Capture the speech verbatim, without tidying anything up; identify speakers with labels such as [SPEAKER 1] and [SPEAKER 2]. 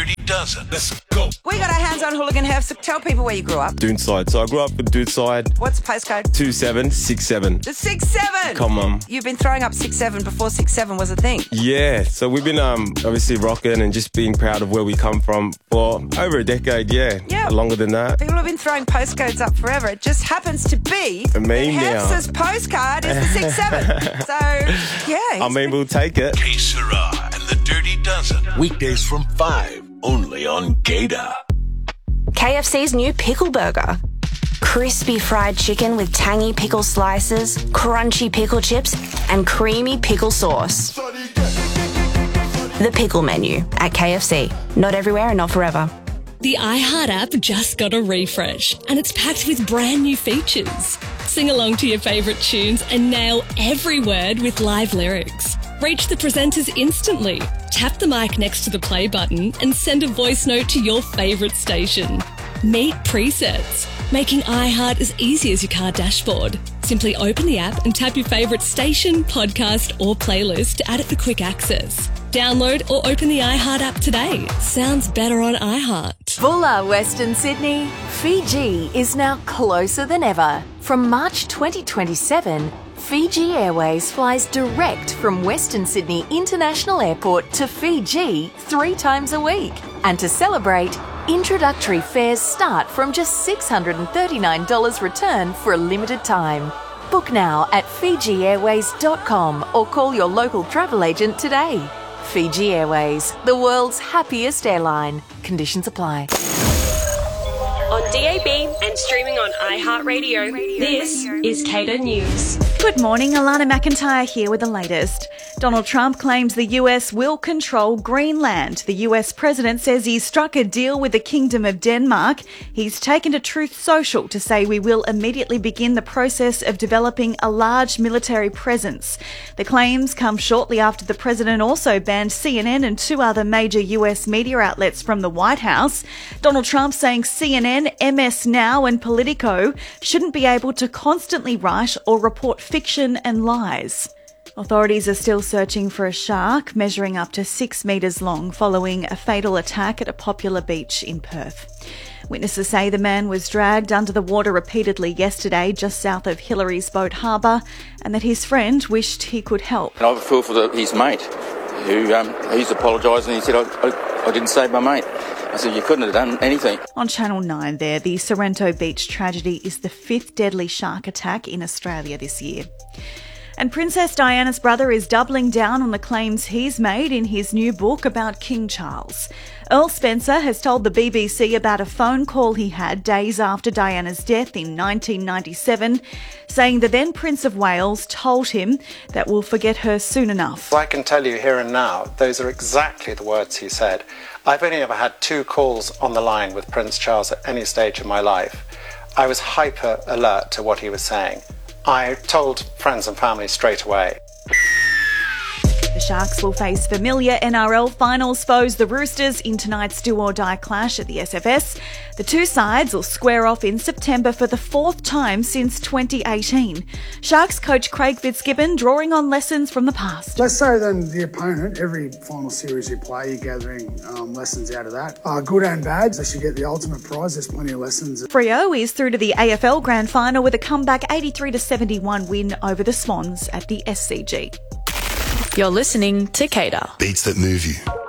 [SPEAKER 1] Dirty Dozen. Let's go.
[SPEAKER 2] We got our hands on Hooligan Hefs. Tell people where you grew up.
[SPEAKER 3] Doonside. So I grew up in Doonside.
[SPEAKER 2] What's the postcode?
[SPEAKER 3] two seven six seven.
[SPEAKER 2] The six seven.
[SPEAKER 3] Come on.
[SPEAKER 2] You've been throwing up six seven before six seven was a thing.
[SPEAKER 3] Yeah. So we've been um obviously rocking and just being proud of where we come from for over a decade. Yeah.
[SPEAKER 2] Yeah.
[SPEAKER 3] Longer than that.
[SPEAKER 2] People have been throwing postcodes up forever. It just happens to be
[SPEAKER 3] A meme now.
[SPEAKER 2] Hefs' postcard is the six seven. So, yeah.
[SPEAKER 3] I mean, we'll take it.
[SPEAKER 1] K Sarah and the Dirty Dozen. Weekdays from five, only on Gator.
[SPEAKER 4] K F C's new pickle burger. Crispy fried chicken with tangy pickle slices, crunchy pickle chips, and creamy pickle sauce. The pickle menu at K F C. Not everywhere and not forever.
[SPEAKER 5] The iHeart app just got a refresh and it's packed with brand new features. Sing along to your favourite tunes and nail every word with live lyrics. Reach the presenters instantly. Tap the mic next to the play button and send a voice note to your favourite station. Meet presets, making iHeart as easy as your car dashboard. Simply open the app and tap your favourite station, podcast or playlist to add it for quick access. Download or open the iHeart app today. Sounds better on iHeart.
[SPEAKER 6] Bulla, Western Sydney. Fiji is now closer than ever. From March twenty twenty-seven, Fiji Airways flies direct from Western Sydney International Airport to Fiji three times a week. And to celebrate, introductory fares start from just six hundred thirty-nine dollars return for a limited time. Book now at fiji airways dot com or call your local travel agent today. Fiji Airways, the world's happiest airline. Conditions apply.
[SPEAKER 7] On D A B and streaming on iHeartRadio, this is Cater News.
[SPEAKER 8] Good morning, Alana McIntyre here with the latest. Donald Trump claims the U S will control Greenland. The U S president says he's struck a deal with the Kingdom of Denmark. He's taken to Truth Social to say we will immediately begin the process of developing a large military presence. The claims come shortly after the president also banned C N N and two other major U S media outlets from the White House. Donald Trump saying C N N, M S Now and Politico shouldn't be able to constantly write or report fiction and lies. Authorities are still searching for a shark measuring up to six metres long following a fatal attack at a popular beach in Perth. Witnesses say the man was dragged under the water repeatedly yesterday just south of Hillary's Boat Harbour and that his friend wished he could help.
[SPEAKER 9] And I feel for the, his mate who um, he's apologised and he said, I, I, I didn't save my mate. I said, you couldn't have done anything.
[SPEAKER 8] On Channel nine there, the Sorrento Beach tragedy is the fifth deadly shark attack in Australia this year. And Princess Diana's brother is doubling down on the claims he's made in his new book about King Charles. Earl Spencer has told the B B C about a phone call he had days after Diana's death in nineteen ninety-seven, saying the then Prince of Wales told him that we'll forget her soon enough.
[SPEAKER 10] I can tell you here and now, those are exactly the words he said. I've only ever had two calls on the line with Prince Charles at any stage of my life. I was hyper alert to what he was saying. I told friends and family straight away.
[SPEAKER 8] The Sharks will face familiar N R L finals foes, the Roosters, in tonight's do-or-die clash at the S F S. The two sides will square off in September for the fourth time since twenty eighteen. Sharks coach Craig Fitzgibbon drawing on lessons from the past.
[SPEAKER 11] Less so than the opponent. Every final series you play, you're gathering um, lessons out of that. Uh, good and bad. They should get the ultimate prize. There's plenty of lessons.
[SPEAKER 8] Freo is through to the A F L Grand Final with a comeback eighty-three to seventy-one win over the Swans at the S C G.
[SPEAKER 4] You're listening to Cater.
[SPEAKER 1] Beats that move you.